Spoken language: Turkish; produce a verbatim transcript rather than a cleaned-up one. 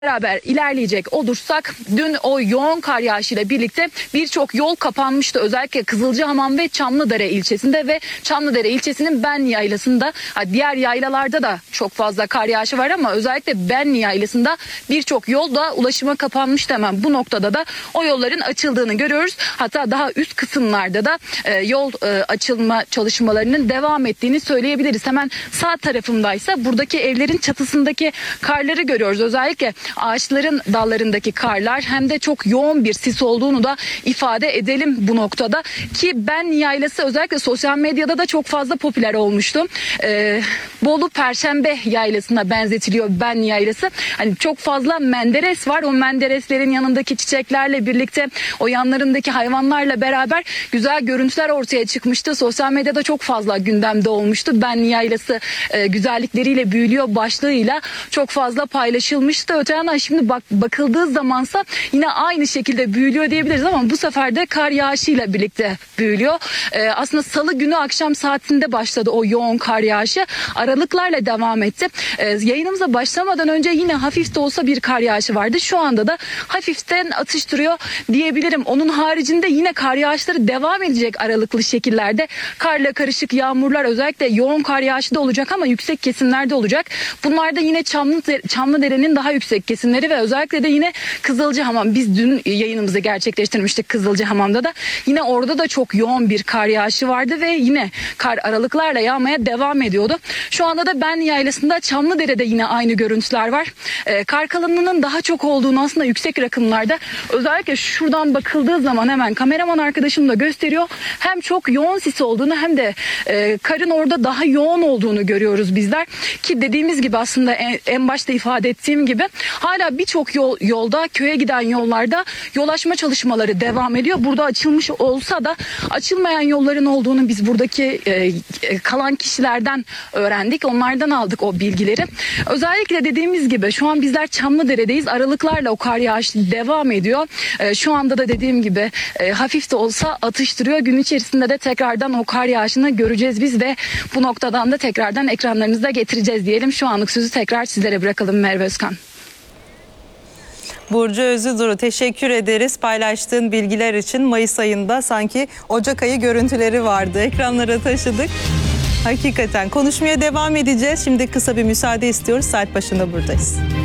Beraber ilerleyecek olursak, dün o yoğun kar yağışıyla birlikte birçok yol kapanmıştı. Özellikle Kızılcahamam ve Çamlıdere ilçesinde ve Çamlıdere ilçesinin Benli Yaylası'nda, diğer yaylalarda da çok fazla kar yağışı var ama özellikle Benli Yaylası'nda birçok yol da ulaşıma kapanmıştı. Hemen bu noktada da o yolların açıldığını görüyoruz. Hatta daha üst kısımlarda da e, yol e, açılma çalışmalarının devam ettiğini söyleyebiliriz. Hemen sağ tarafımdaysa buradaki evlerin çatısındaki karları görüyoruz. Özellikle ağaçların dallarındaki karlar, hem de çok yoğun bir sis olduğunu da ifade edelim bu noktada. Ki Benli Yaylası özellikle sosyal medyada da çok fazla popüler olmuştu. Ee, Bolu Perşembe Yaylası'na benzetiliyor Benli Yaylası. Hani çok fazla menderes var. O mendereslerin yanındaki çiçeklerle birlikte, o yanlarındaki hayvanlarla beraber güzel görüntüler ortaya çıkmıştı. Sosyal medyada çok fazla gündemde olmuştu. Benli Yaylası e, güzellikleriyle büyülüyor başlığıyla çok fazla paylaşılmıştı. Öte yandan şimdi bak, bakıldığı zamansa yine aynı şekilde büyülüyor diyebiliriz ama bu sefer de kar yağışıyla birlikte büyülüyor. Ee, aslında salı günü akşam saatinde başladı o yoğun kar yağışı. Aralıklarla devam etti. Ee, yayınımıza başlamadan önce yine hafif de olsa bir kar yağışı vardı. Şu anda da hafiften atıştırıyor diyebilirim. Onun haricinde yine kar yağışları devam edecek aralıklı şekillerde. Karla karışık yağmurlar, özellikle yoğun kar yağışı da olacak ama yüksek kesimlerde olacak. Bunlar da yine Çamlıdere, Çamlıdere'nin daha yüksek kesimleri ve özellikle de yine Kızılcahamam. Biz dün yayınımızı gerçekleştirmiştik Kızılcahamam'da da. Yine orada da çok yoğun bir kar yağışı vardı ve yine kar aralıklarla yağmaya devam ediyordu. Şu anda da Benli Yaylası'nda, Çamlıdere'de yine aynı görüntüler var. Ee, kar kalınlığının daha çok olduğunu aslında yüksek rakımlarda, özellikle şuradan bakıldığı zaman hemen kameraman arkadaşım da gösteriyor. Hem çok yoğun sis olduğunu hem de e, karın orada daha yoğun olduğunu görüyoruz bizler. Ki dediğimiz gibi aslında en, en başta ifade ettiğim gibi hala birçok yol, yolda, köye giden yollarda yol açma çalışmaları devam ediyor. Burada açılmış olsa da açılmayan yolların olduğunu biz buradaki e, kalan kişilerden öğrendik. Onlardan aldık o bilgileri. Özellikle dediğimiz gibi şu an bizler Çamlıdere'deyiz. Aralıklarla o kar yağışı devam ediyor. E, şu anda da dediğim gibi e, hafif de olsa atıştırıyor. Gün içerisinde de tekrardan o kar yağışını göreceğiz biz ve bu noktadan da tekrardan ekranlarınıza getireceğiz diyelim. Şu anlık sözü tekrar sizlere bırakalım Merve Özkan. Burcu Özüduru, teşekkür ederiz paylaştığın bilgiler için. Mayıs ayında sanki Ocak ayı görüntüleri vardı. Ekranlara taşıdık. Hakikaten konuşmaya devam edeceğiz. Şimdi kısa bir müsaade istiyoruz. Saat başında buradayız.